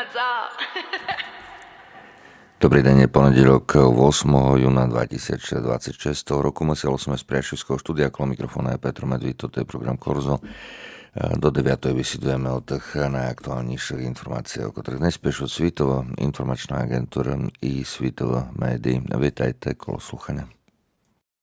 Dobrý deň, je ponedeľok 8. júna 2026 roku. Muselo sme z Priašivského štúdia, okolo mikrofóna je Petr Medvíd, toto je program Korzo. Do 9. vysvetľujeme o tých najaktuálnejších informácií, ktoré dnes píšu Svitovo informačná agentúra i Svitovo médií. Vítajte, kolo sluchania.